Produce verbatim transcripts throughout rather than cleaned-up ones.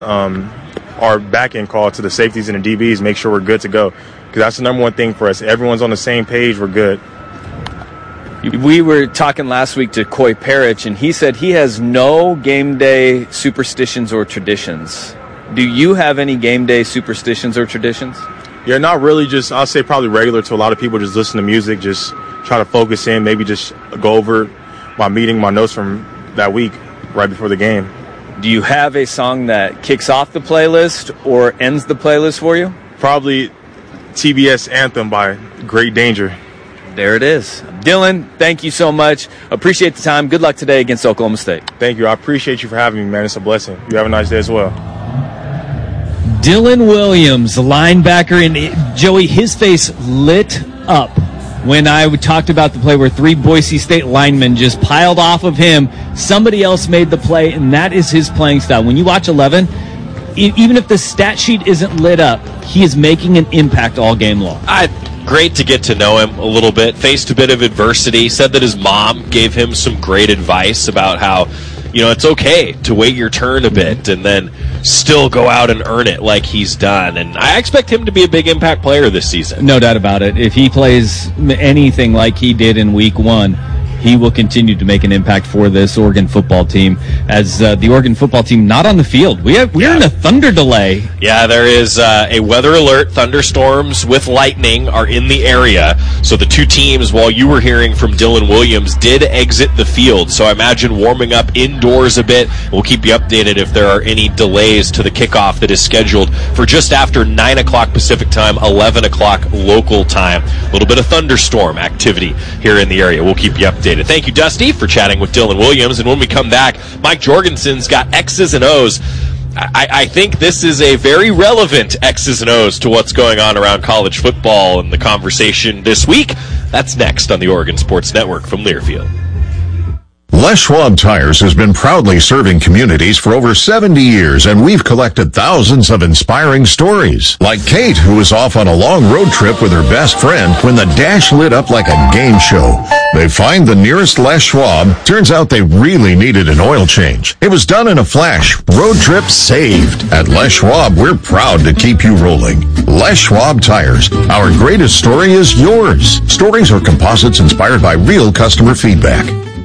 um, our back end call to the safeties and the D Bs, make sure we're good to go. Because that's the number one thing for us. Everyone's on the same page, we're good. We were talking last week to Coy Parrish, and he said he has no game day superstitions or traditions. Do you have any game day superstitions or traditions? Yeah, not really. Just, I'll say probably regular to a lot of people. Just listen to music, just try to focus in, maybe just go over my meeting, my notes from that week right before the game. Do you have a song that kicks off the playlist or ends the playlist for you? Probably T B S Anthem by Great Danger. There it is. Dylan, thank you so much. Appreciate the time. Good luck today against Oklahoma State. Thank you. I appreciate you for having me, man. It's a blessing. You have a nice day as well. Dylan Williams, linebacker, and Joey, his face lit up when I talked about the play where three Boise State linemen just piled off of him. Somebody else made the play, and that is his playing style. When you watch eleven, even if the stat sheet isn't lit up, he is making an impact all game long. I, great to get to know him a little bit. Faced a bit of adversity. Said that his mom gave him some great advice about how, you know, it's okay to wait your turn a bit and then still go out and earn it like he's done. And I expect him to be a big impact player this season. No doubt about it. If he plays anything like he did in week one, he will continue to make an impact for this Oregon football team. As uh, the Oregon football team not on the field, we have we're yeah. in a thunder delay. Yeah, there is uh, a weather alert. Thunderstorms with lightning are in the area. So the two teams, while you were hearing from Dylan Williams, did exit the field. So I imagine warming up indoors a bit. We'll keep you updated if there are any delays to the kickoff that is scheduled for just after nine o'clock Pacific time, eleven o'clock local time. A little bit of thunderstorm activity here in the area. We'll keep you updated. Thank you, Dusty, for chatting with Dylan Williams. And when we come back, Mike Jorgensen's got X's and O's. I, I think this is a very relevant X's and O's to what's going on around college football and the conversation this week. That's next on the Oregon Sports Network from Learfield. Les Schwab Tires has been proudly serving communities for over seventy years, and we've collected thousands of inspiring stories. Like Kate, who was off on a long road trip with her best friend when the dash lit up like a game show. They find the nearest Les Schwab. Turns out they really needed an oil change. It was done in a flash. Road trip saved. At Les Schwab, we're proud to keep you rolling. Les Schwab Tires. Our greatest story is yours. Stories or composites inspired by real customer feedback.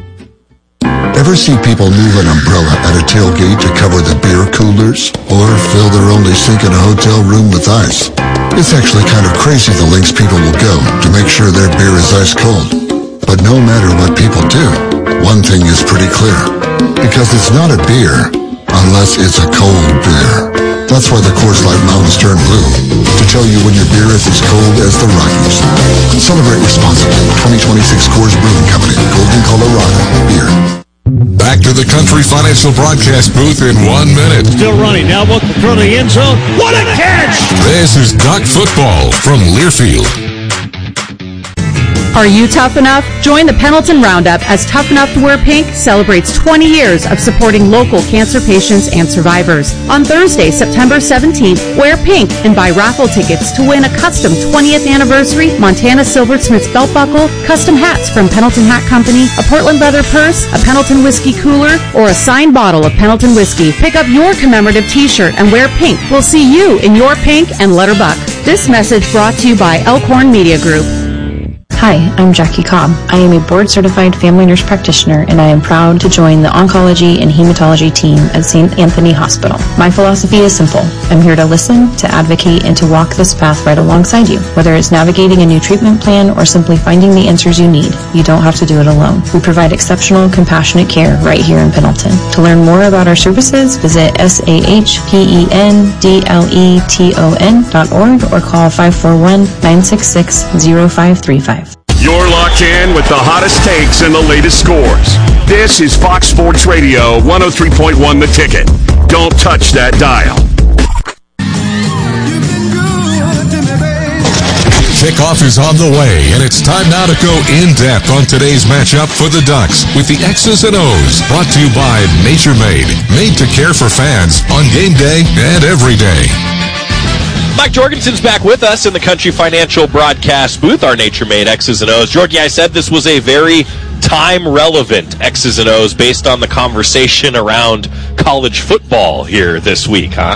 Ever see people move an umbrella at a tailgate to cover the beer coolers? Or fill their only sink in a hotel room with ice? It's actually kind of crazy the lengths people will go to make sure their beer is ice cold. But no matter what people do, one thing is pretty clear. Because it's not a beer unless it's a cold beer. That's why the Coors Light mountains turn blue. To tell you when your beer is as cold as the Rockies. Celebrate responsibly. twenty twenty-six Coors Brewing Company. Golden, Colorado. Beer. Back to the Country Financial broadcast booth in one minute. Still running. Now look throw to the end zone. What a catch! This is Duck Football from Learfield. Are you tough enough? Join the Pendleton Roundup as Tough Enough to Wear Pink celebrates twenty years of supporting local cancer patients and survivors. On Thursday, September seventeenth, wear pink and buy raffle tickets to win a custom twentieth anniversary Montana Silversmiths belt buckle, custom hats from Pendleton Hat Company, a Portland leather purse, a Pendleton whiskey cooler, or a signed bottle of Pendleton whiskey. Pick up your commemorative t-shirt and wear pink. We'll see you in your pink and let her buck. This message brought to you by Elkhorn Media Group. Hi, I'm Jackie Cobb. I am a board-certified family nurse practitioner, and I am proud to join the oncology and hematology team at Saint Anthony Hospital. My philosophy is simple. I'm here to listen, to advocate, and to walk this path right alongside you. Whether it's navigating a new treatment plan or simply finding the answers you need, you don't have to do it alone. We provide exceptional, compassionate care right here in Pendleton. To learn more about our services, visit S A H P E N D L E T O N dot org or call five four one, nine six six, zero five three five. You're locked in with the hottest takes and the latest scores. This is Fox Sports Radio, one oh three point one The Ticket. Don't touch that dial. Kickoff is on the way, and it's time now to go in-depth on today's matchup for the Ducks with the X's and O's, brought to you by Nature Made, made to care for fans on game day and every day. Mike Jorgensen's back with us in the Country Financial broadcast booth, our Nature Made X's and O's. Jorgie, I said this was a very time relevant X's and O's based on the conversation around college football here this week, huh?